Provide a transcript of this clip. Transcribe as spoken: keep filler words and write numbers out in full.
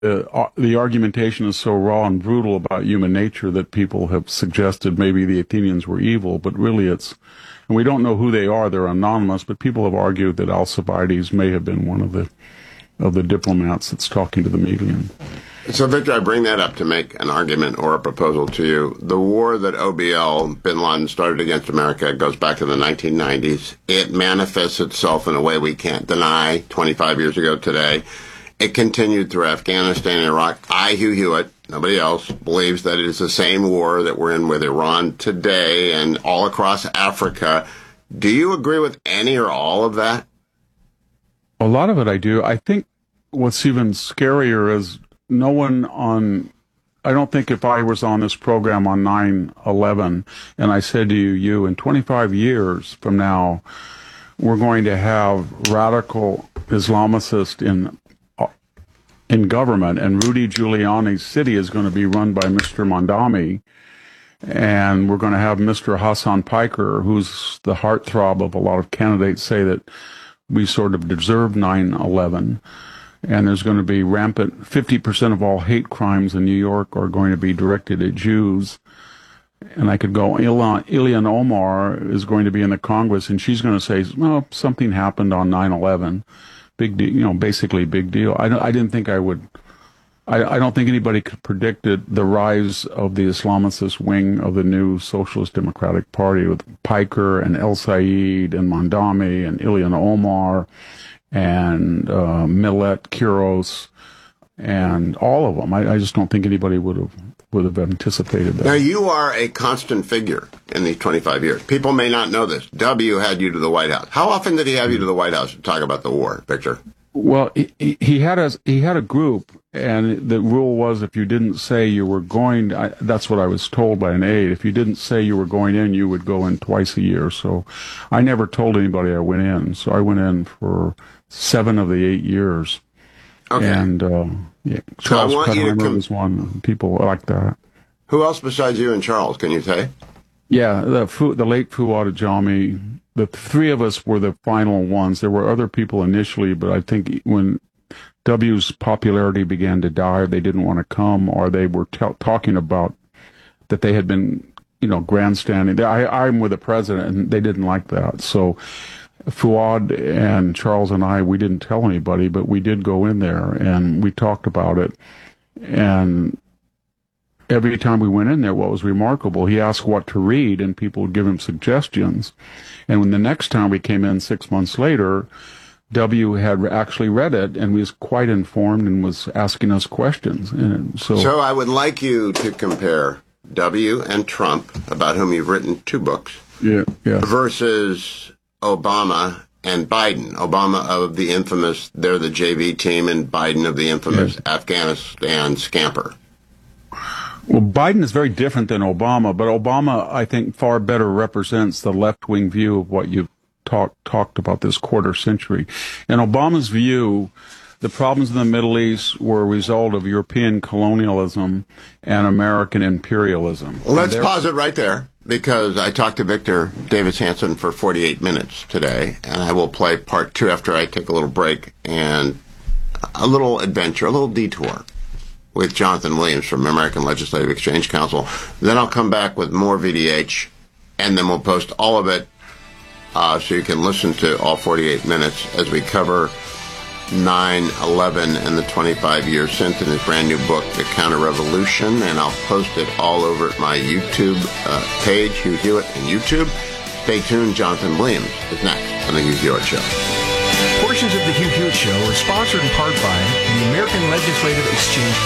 uh, the argumentation is so raw and brutal about human nature that people have suggested maybe the Athenians were evil, but really it's, and we don't know who they are, they're anonymous, but people have argued that Alcibiades may have been one of the of the diplomats that's talking to the Melian. So, Victor, I bring that up to make an argument or a proposal to you. The war that O B L, bin Laden, started against America goes back to the nineteen nineties. It manifests itself in a way we can't deny twenty-five years ago today. It continued through Afghanistan and Iraq. I, Hugh Hewitt, nobody else, believes that it is the same war that we're in with Iran today and all across Africa. Do you agree with any or all of that? A lot of it I do. I think what's even scarier is no one on, I don't think if I was on this program on nine eleven and I said to you, you, in twenty-five years from now, we're going to have radical Islamicists in in government, and Rudy Giuliani's city is going to be run by Mister Mondami, and we're going to have Mister Hassan Piker, who's the heartthrob of a lot of candidates, say that we sort of deserve nine eleven. And there's going to be rampant, fifty percent of all hate crimes in New York are going to be directed at Jews. And I could go, Ilhan, Ilhan Omar is going to be in the Congress, and she's going to say, well, something happened on nine eleven. Big deal, you know, basically big deal. I, I didn't think I would, I, I don't think anybody could predict it, the rise of the Islamicist wing of the new Socialist Democratic Party with Piker and El Sayed and Mondami and Ilhan Omar and uh, Millet, Kiros, and all of them. I, I just don't think anybody would have would have anticipated that. Now, you are a constant figure in these twenty-five years. People may not know this. W had you to the White House. How often did he have you to the White House to talk about the war, Victor? Well, he, he had a he had a group, and the rule was if you didn't say you were going, I, that's what I was told by an aide. If you didn't say you were going in, you would go in twice a year. So I never told anybody I went in. So I went in for seven of the eight years. Okay. And uh, yeah, Charles so Kuttner com- was one. People like that. Who else besides you and Charles, can you say? Yeah, the Fu- the late Fuad Ajami. The three of us were the final ones. There were other people initially, but I think when W's popularity began to die, they didn't want to come, or they were t- talking about that they had been, you know, grandstanding. I, I'm with the president, and they didn't like that. So Fuad and Charles and I, we didn't tell anybody, but we did go in there, and we talked about it. And every time we went in there, what was remarkable, he asked what to read, and people would give him suggestions. And when the next time we came in six months later, W had actually read it and was quite informed and was asking us questions. And so, so I would like you to compare W and Trump, about whom you've written two books, yeah, yeah. versus Obama and Biden. Obama of the infamous, they're the J V team, and Biden of the infamous yes. Afghanistan scamper. Well, Biden is very different than Obama, but Obama, I think, far better represents the left-wing view of what you've talk, talked about this quarter century. In Obama's view, the problems in the Middle East were a result of European colonialism and American imperialism. Well, let's pause it right there, because I talked to Victor Davis Hanson for forty-eight minutes today, and I will play part two after I take a little break and a little adventure, a little detour with Jonathan Williams from American Legislative Exchange Council. Then I'll come back with more V D H, and then we'll post all of it uh, so you can listen to all forty-eight minutes as we cover nine eleven and the twenty-five years since in his brand new book, The Counter-Revolution, and I'll post it all over at my YouTube uh, page, Hugh Hewitt and YouTube. Stay tuned. Jonathan Williams is next on The Hugh Hewitt Show. Portions of The Hugh Hewitt Show are sponsored in part by the American Legislative Exchange